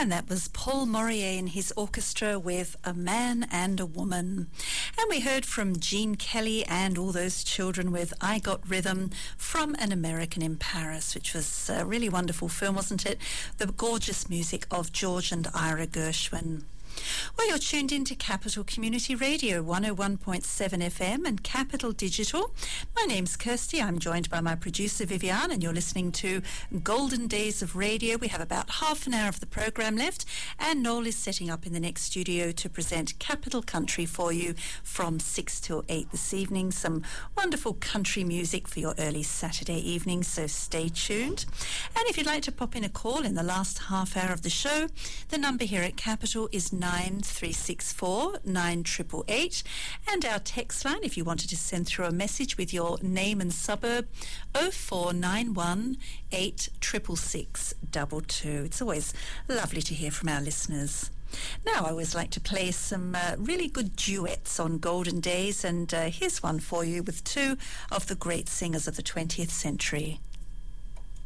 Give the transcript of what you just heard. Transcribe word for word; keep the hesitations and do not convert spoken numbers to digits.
And that was Paul Morier and his orchestra with A Man and a Woman. And we heard from Gene Kelly and All Those Children with I Got Rhythm from An American in Paris, which was a really wonderful film, wasn't it? The gorgeous music of George and Ira Gershwin. Well, you're tuned into Capital Community Radio, one oh one point seven F M and Capital Digital. My name's Kirsty. I'm joined by my producer, Vivian, and you're listening to Golden Days of Radio. We have about half an hour of the program left, and Noel is setting up in the next studio to present Capital Country for you from six till eight this evening. Some wonderful country music for your early Saturday evening, so stay tuned. And if you'd like to pop in a call in the last half hour of the show, the number here at Capital is nine three six four nine eight eight eight, and our text line, if you wanted to send through a message with your name and suburb, oh four nine one eight six six six two two. It's always lovely to hear from our listeners. Now, I always like to play some uh, really good duets on Golden Days, and uh, here's one for you with two of the great singers of the twentieth century.